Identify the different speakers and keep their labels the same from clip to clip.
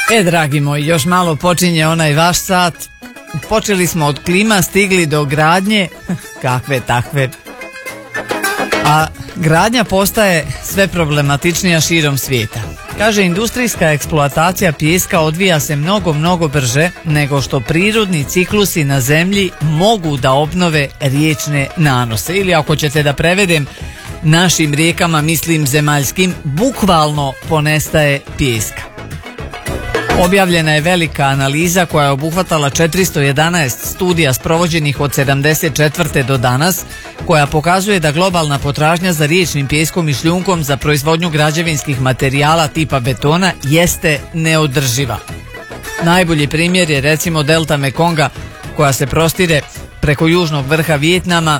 Speaker 1: Dragi moji, još malo počinje onaj vaš sat. Počeli smo od klima, stigli do gradnje, kakve takve. A gradnja postaje sve problematičnija širom svijeta. Kaže, industrijska eksploatacija pijeska odvija se mnogo brže nego što prirodni ciklusi na zemlji mogu da obnove riječne nanose. Ili ako ćete da prevedem našim rijekama, mislim zemaljskim, bukvalno ponestaje pijeska. Objavljena je velika analiza koja je obuhvatala 411 studija sprovođenih od 74. do danas, koja pokazuje da globalna potražnja za riječnim pijeskom i šljunkom za proizvodnju građevinskih materijala tipa betona jeste neodrživa. Najbolji primjer je recimo delta Mekonga, koja se prostire preko južnog vrha Vijetnama,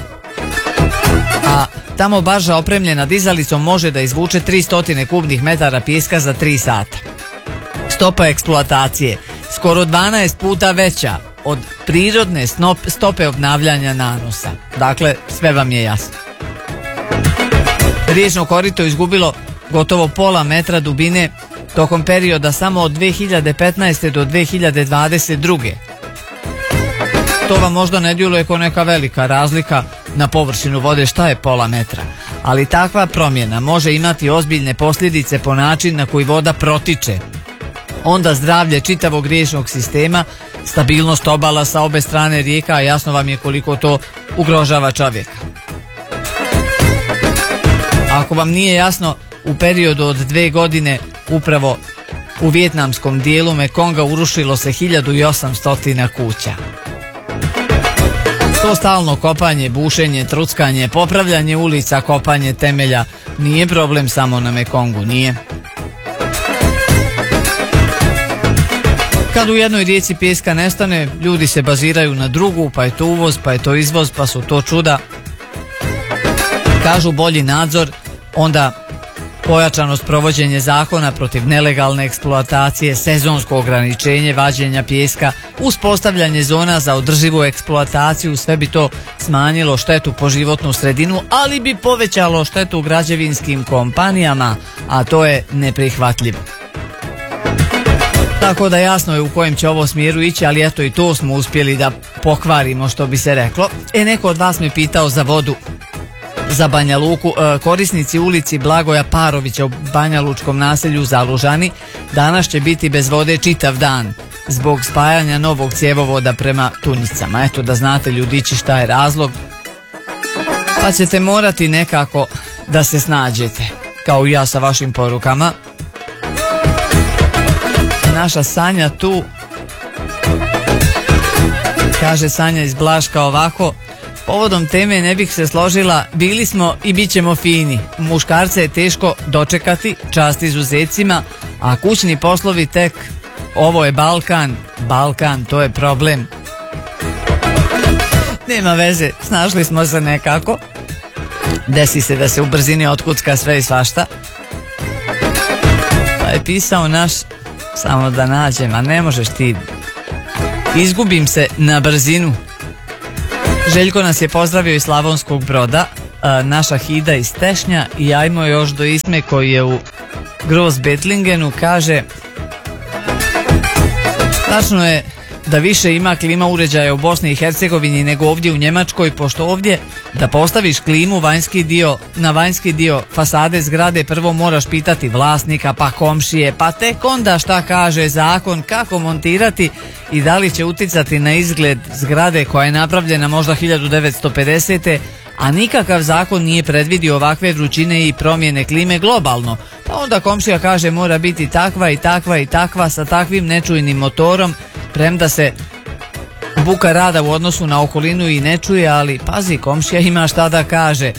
Speaker 1: a tamo barža opremljena dizalicom može da izvuče 300 kubnih metara pijeska za 3 sata. Stopa eksploatacije skoro 12 puta veća od prirodne stope obnavljanja nanosa. Dakle, sve vam je jasno. Riječno korito izgubilo gotovo pola metra dubine tokom perioda samo od 2015. do 2022. To vam možda ne djeluje kao neka velika razlika na površinu vode, šta je pola metra. Ali takva promjena može imati ozbiljne posljedice po način na koji voda protiče. Onda zdravlje čitavog riječnog sistema, stabilnost obala sa obe strane rijeka, a jasno vam je koliko to ugrožava čovjeka. Ako vam nije jasno, u periodu od 2 godine upravo u vijetnamskom dijelu Mekonga urušilo se 1800 kuća. To stalno kopanje, bušenje, truckanje, popravljanje ulica, kopanje temelja nije problem samo na Mekongu, nije. Kad u jednoj rijeci pijeska nestane, ljudi se baziraju na drugu, pa je to uvoz, pa je to izvoz, pa su to čuda. Kažu bolji nadzor, onda pojačano sprovođenje zakona protiv nelegalne eksploatacije, sezonsko ograničenje vađenja pijeska, uspostavljanje zona za održivu eksploataciju, sve bi to smanjilo štetu po životnu sredinu, ali bi povećalo štetu građevinskim kompanijama, a to je neprihvatljivo. Tako da jasno je u kojem će ovo smjeru ići, ali eto i to smo uspjeli da pokvarimo, što bi se reklo. Neko od vas me pitao za vodu za Banja Luku. Korisnici ulici Blagoja Parovića u Banja Lučkom naselju Zalužani danas će biti bez vode čitav dan zbog spajanja novog cjevovoda prema Tunjicama. Eto da znate ljudići šta je razlog, pa ćete morati nekako da se snađete, kao i ja sa vašim porukama. Naša Sanja tu, kaže Sanja iz Blaška ovako: povodom teme ne bih se složila, bili smo i bit ćemo fini. Muškarce je teško dočekati, čast izuzecima, a kućni poslovi tek, ovo je Balkan, to je problem. Nema veze, snašli smo se nekako. Desi se da se u brzini otkucka sve i svašta. Pa je pisao naš, samo da nađem, a ne možeš ti, izgubim se na brzinu. Željko nas je pozdravio iz Slavonskog Broda, naša Hida iz Tešnja i ajmo još do Isme koji je u Grossbettlingenu. Kaže, tačno je da više ima klima uređaja u Bosni i Hercegovini nego ovdje u Njemačkoj, pošto ovdje da postaviš klimu na vanjski dio fasade zgrade prvo moraš pitati vlasnika, pa komšije, pa tek onda šta kaže zakon, kako montirati i da li će uticati na izgled zgrade koja je napravljena možda 1950. A nikakav zakon nije predvidio ovakve vrućine i promjene klime globalno. Pa onda komšija kaže mora biti takva i takva i takva sa takvim nečujnim motorom, premda se buka rada u odnosu na okolinu i ne čuje, ali pazi, komšija ima šta da kaže.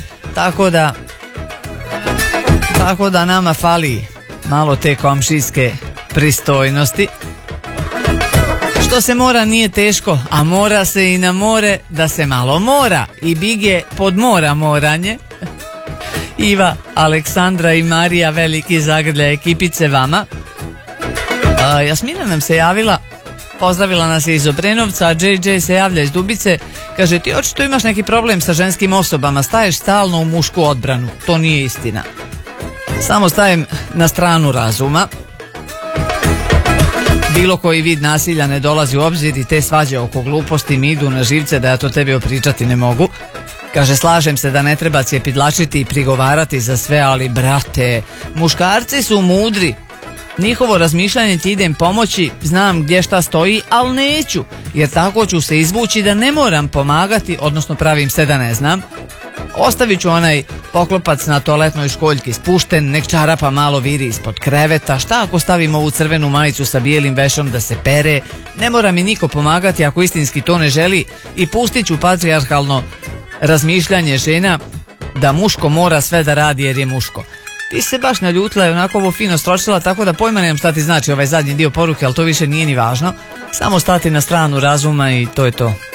Speaker 1: Tako da nama fali malo te komšijske pristojnosti. Što se mora nije teško, a mora se i na more da se malo mora. I bige pod mora moranje. Iva, Aleksandra i Marija, veliki zagrljaj ekipice vama. Jasmina nam se javila, pozdravila nas je iz Obrenovca, a JJ se javlja iz Dubice. Kaže, ti očito imaš neki problem sa ženskim osobama, staješ stalno u mušku odbranu. To nije istina. Samo stajem na stranu razuma. bilo koji vid nasilja ne dolazi u obzir i te svađe oko gluposti mi idu na živce da ja to tebi opričati ne mogu. Kaže, slažem se da ne treba cjepidlačiti i prigovarati za sve, ali brate, muškarci su mudri. Njihovo razmišljanje ti idem pomoći, znam gdje šta stoji, ali neću, jer tako ću se izvući da ne moram pomagati, odnosno pravim se da ne znam. Ostavit ću onaj poklopac na toaletnoj školjki spušten, nek čarapa malo viri ispod kreveta, šta ako stavim ovu crvenu majicu sa bijelim vešom da se pere, ne mora mi niko pomagati ako istinski to ne želi i pustit ću patrijarhalno razmišljanje žena da muško mora sve da radi jer je muško. Ti se baš naljutila i onako ovo fino stročila, tako da pojma nemam šta ti znači ovaj zadnji dio poruke, ali to više nije ni važno. Samo stati na stranu razuma i to je to.